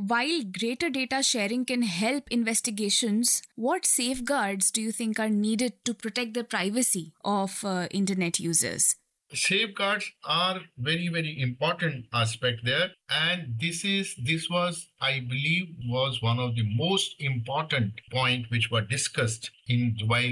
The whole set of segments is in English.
while greater data sharing can help investigations, what safeguards do you think are needed to protect the privacy of internet users? Safeguards are very, very important aspect there, and this was, I believe, was one of the most important point which were discussed in while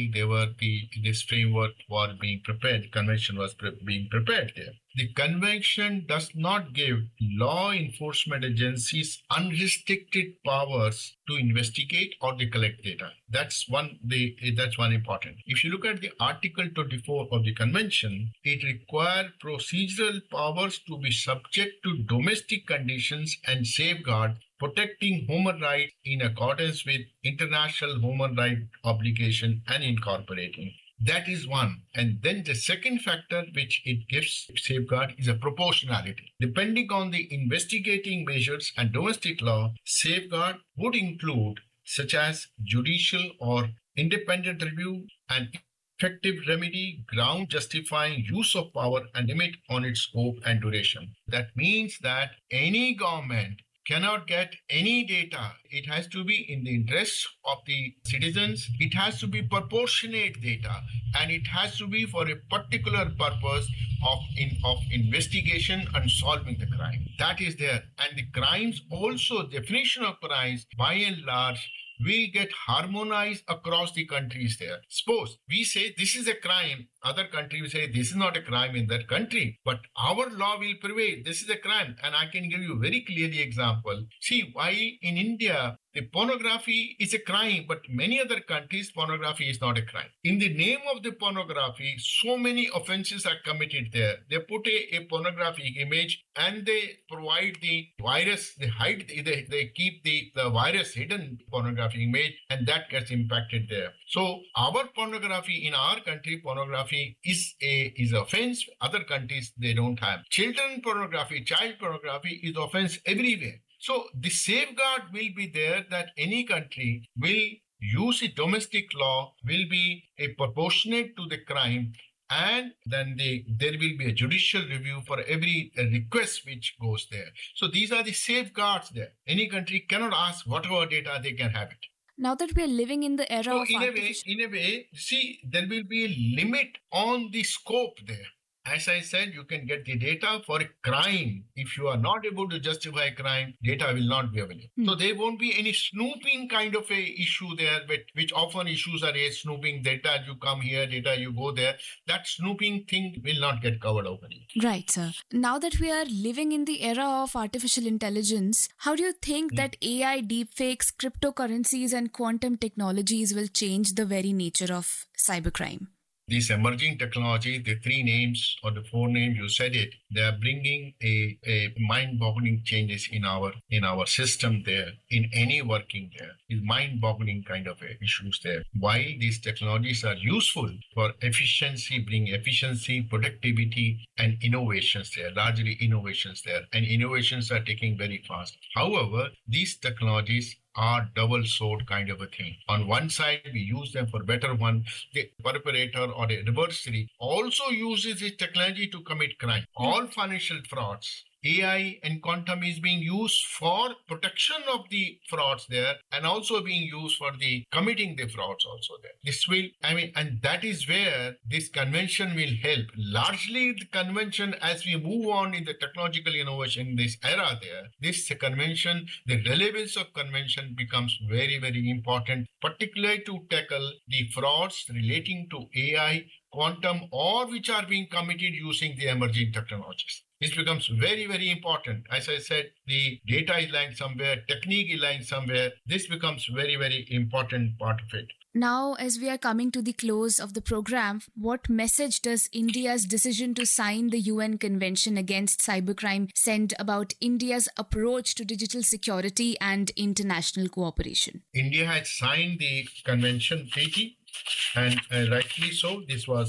this framework was being prepared. The convention was being prepared there. The convention does not give law enforcement agencies unrestricted powers to investigate or to collect data. That's one important. If you look at the Article 24 of the convention, it requires procedural powers to be subject to domestic conditions and safeguard protecting human rights in accordance with international human rights obligation and incorporating. That is one. And then the second factor which it gives safeguard is a proportionality. Depending on the investigating measures and domestic law, safeguard would include such as judicial or independent review and effective remedy, ground justifying use of power and limit on its scope and duration. That means that any government cannot get any data. It has to be in the interests of the citizens. It has to be proportionate data, and it has to be for a particular purpose of investigation and solving the crime. That is there. And the crimes also, definition of crimes by and large, will get harmonized across the countries there. Suppose we say this is a crime, other country will say this is not a crime in that country, but our law will prevail. This is a crime. And I can give you very clearly example. See, while in India, the pornography is a crime, but many other countries, pornography is not a crime. In the name of the pornography, so many offenses are committed there. They put a pornographic image and they provide the virus, they keep the virus hidden pornographic image, and that gets impacted there. So our pornography in our country, pornography is offense. Other countries, they don't have. Children pornography, child pornography is offense everywhere. So the safeguard will be there that any country will use a domestic law, will be a proportionate to the crime, and then there will be a judicial review for every request which goes there. So these are the safeguards there. Any country cannot ask whatever data, they can have it. Now that we are living in the era of in a way, see, there will be a limit on the scope there. As I said, you can get the data for a crime. If you are not able to justify a crime, data will not be available. So there won't be any snooping kind of a issue there, which often issues are raised, snooping data, you come here, data, you go there. That snooping thing will not get covered openly. Right, sir. Now that we are living in the era of artificial intelligence, how do you think that AI, deepfakes, cryptocurrencies and quantum technologies will change the very nature of cybercrime? These emerging technology, the 3 names or the 4 names, you said it, they are bringing a mind-boggling changes in our system there, in any working there. Is mind-boggling kind of issues there. While these technologies are useful for efficiency, bring efficiency, productivity, and innovations there, largely innovations there, and innovations are taking very fast. However, these technologies are double-sword kind of a thing. On one side, we use them for better one. The perpetrator or a adversary also uses this technology to commit crime. All financial frauds, AI and quantum is being used for protection of the frauds there, and also being used for the committing the frauds also there. And that is where this convention will help. Largely the convention, as we move on in the technological innovation in this era there, this convention, the relevance of convention becomes very, very important, particularly to tackle the frauds relating to AI, quantum, or which are being committed using the emerging technologies. This becomes very, very important. As I said, the data is lying somewhere, technique is lying somewhere. This becomes very, very important part of it. Now, as we are coming to the close of the program, what message does India's decision to sign the UN Convention Against Cybercrime send about India's approach to digital security and international cooperation? India has signed the convention treaty, and rightly so. This was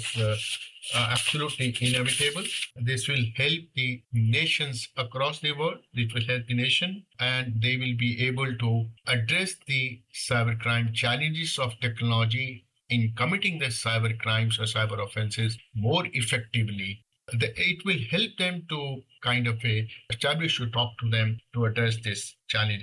absolutely inevitable. This will help the nations across the world. It will help the nation, and they will be able to address the cybercrime challenges of technology in committing the cyber crimes or cyber offenses more effectively. It will help them to kind of establish, to talk to them to address this challenge.